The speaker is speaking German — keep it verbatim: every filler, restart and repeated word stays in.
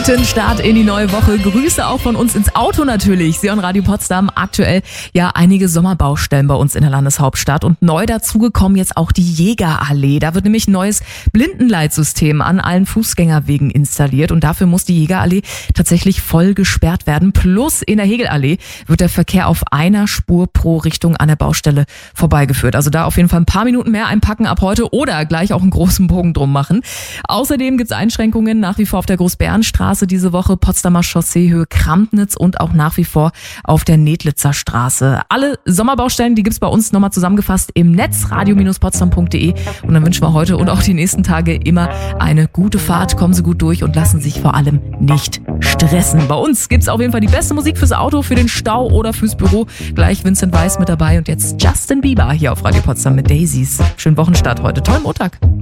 Guten Start in die neue Woche. Grüße auch von uns ins Auto natürlich. Sie hören Radio Potsdam. Aktuell ja einige Sommerbaustellen bei uns in der Landeshauptstadt. Und neu dazugekommen jetzt auch die Jägerallee. Da wird nämlich ein neues Blindenleitsystem an allen Fußgängerwegen installiert. Und dafür muss die Jägerallee tatsächlich voll gesperrt werden. Plus in der Hegelallee wird der Verkehr auf einer Spur pro Richtung an der Baustelle vorbeigeführt. Also da auf jeden Fall ein paar Minuten mehr einpacken ab heute oder gleich auch einen großen Bogen drum machen. Außerdem gibt es Einschränkungen nach wie vor auf der Großbärenstraße diese Woche, Potsdamer Chaussee Höhe Krampnitz und auch nach wie vor auf der Nedlitzer Straße. Alle Sommerbaustellen, die gibt's bei uns nochmal zusammengefasst im Netz, radio Bindestrich potsdam Punkt de. Und dann wünschen wir heute und auch die nächsten Tage immer eine gute Fahrt. Kommen Sie gut durch und lassen sich vor allem nicht stressen. Bei uns gibt's auf jeden Fall die beste Musik fürs Auto, für den Stau oder fürs Büro. Gleich Vincent Weiss mit dabei und jetzt Justin Bieber hier auf Radio Potsdam mit Daisies. Schönen Wochenstart heute. Tollen Montag.